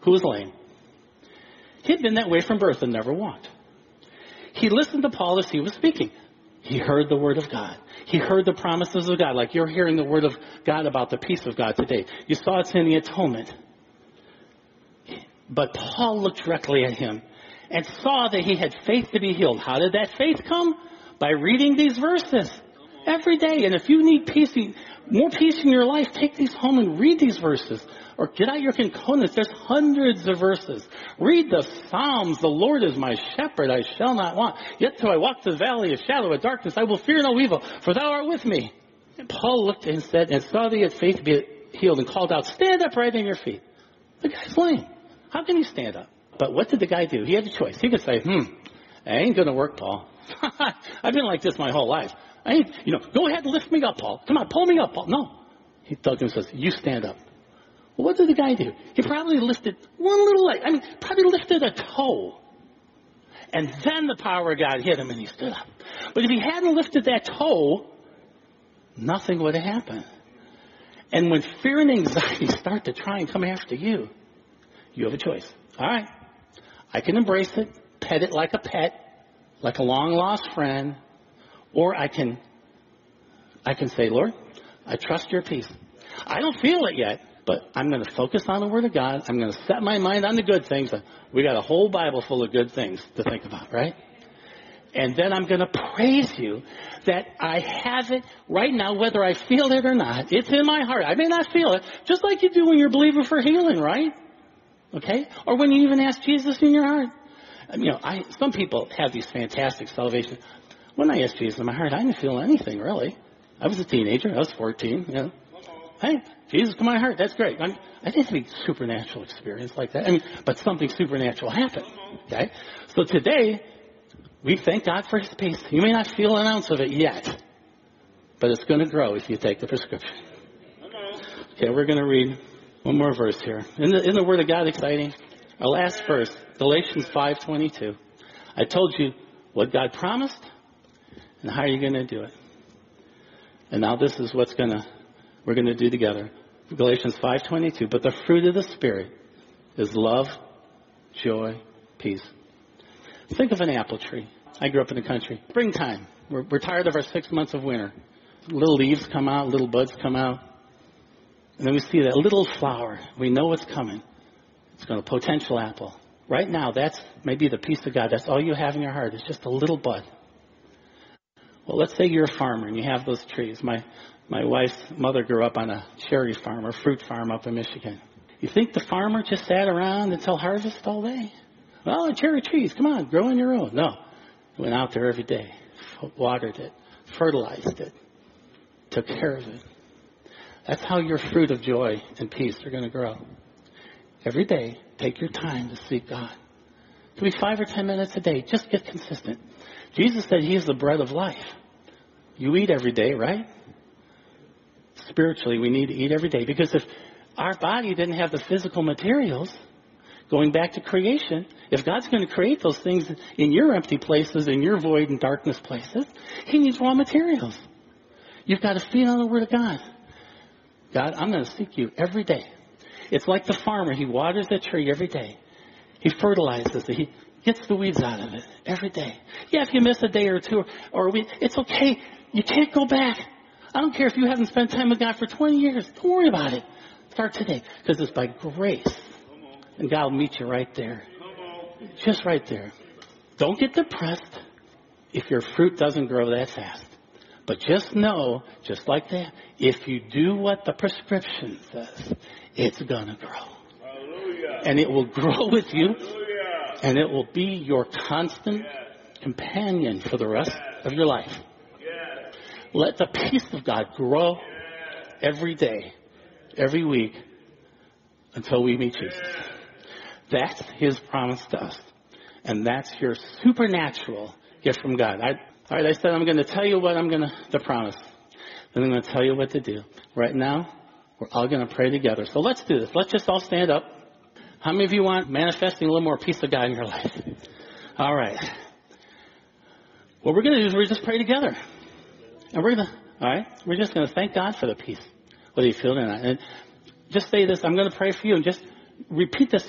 who was lame. He had been that way from birth and never walked. He listened to Paul as he was speaking. He heard the word of God. He heard the promises of God, like you're hearing the word of God about the peace of God today. You saw it's in the atonement. But Paul looked directly at him and saw that he had faith to be healed. How did that faith come? By reading these verses every day. And if you need peace, more peace in your life, take these home and read these verses. Or get out your concordance. There's hundreds of verses. Read the Psalms. The Lord is my shepherd. I shall not want. Yet though I walk through the valley of shadow of darkness, I will fear no evil, for thou art with me. And Paul looked and said, and saw that he had faith to be healed, and called out, stand up right on your feet. The guy's lame. How can he stand up? But what did the guy do? He had a choice. He could say, that ain't going to work, Paul. I've been like this my whole life. Go ahead and lift me up, Paul. Come on, pull me up, Paul. No. He told him and says, you stand up. Well, what did the guy do? He probably lifted one little leg. Probably lifted a toe. And then the power of God hit him and he stood up. But if he hadn't lifted that toe, nothing would have happened. And when fear and anxiety start to try and come after you, you have a choice. All right. I can embrace it, pet it like a pet, like a long-lost friend, or I can say, Lord, I trust your peace. I don't feel it yet, but I'm going to focus on the Word of God. I'm going to set my mind on the good things. We got a whole Bible full of good things to think about, right? And then I'm going to praise you that I have it right now, whether I feel it or not. It's in my heart. I may not feel it, just like you do when you're believing for healing, right? Okay? Or when you even ask Jesus in your heart. Some people have these fantastic salvations. When I asked Jesus in my heart, I didn't feel anything, really. I was a teenager. I was 14. Hey, Jesus in my heart. That's great. I didn't have a supernatural experience like that. But something supernatural happened. Okay? So today, we thank God for His peace. You may not feel an ounce of it yet, but it's going to grow if you take the prescription. Okay, we're going to read one more verse here. Isn't the Word of God exciting? Our last verse, Galatians 5:22. I told you what God promised and how you're going to do it. And now this is we're going to do together. Galatians 5:22. But the fruit of the Spirit is love, joy, peace. Think of an apple tree. I grew up in the country. Springtime. We're tired of our 6 months of winter. Little leaves come out, little buds come out. And then we see that little flower. We know what's coming. It's going to potential apple. Right now, that's maybe the peace of God. That's all you have in your heart. It's just a little bud. Well, let's say you're a farmer and you have those trees. My wife's mother grew up on a cherry farm or fruit farm up in Michigan. You think the farmer just sat around until harvest all day? Well, cherry trees, come on, grow on your own. No. He went out there every day, watered it, fertilized it, took care of it. That's how your fruit of joy and peace are going to grow. Every day, take your time to seek God. It could be 5 or 10 minutes a day. Just get consistent. Jesus said He is the bread of life. You eat every day, right? Spiritually, we need to eat every day. Because if our body didn't have the physical materials, going back to creation, if God's going to create those things in your empty places, in your void and darkness places, He needs raw materials. You've got to feed on the Word of God. God, I'm going to seek you every day. It's like the farmer. He waters that tree every day. He fertilizes it. He gets the weeds out of it every day. Yeah, if you miss a day or two or a week, it's okay. You can't go back. I don't care if you haven't spent time with God for 20 years. Don't worry about it. Start today because it's by grace. And God will meet you right there. Just right there. Don't get depressed if your fruit doesn't grow that fast. But just know, just like that, if you do what the prescription says, it's going to grow. Hallelujah. And it will grow with you. Hallelujah. And it will be your constant companion for the rest of your life. Yes. Let the peace of God grow every day, every week, until we meet Jesus. That's His promise to us. And that's your supernatural gift from God. All right, I said I'm going to tell you what the promise. Then I'm going to tell you what to do. Right now, we're all going to pray together. So let's do this. Let's just all stand up. How many of you want manifesting a little more peace of God in your life? All right. What we're going to do is we're just pray together. And we're just going to thank God for the peace, whether you feel it or not. And just say this, I'm going to pray for you, and just repeat this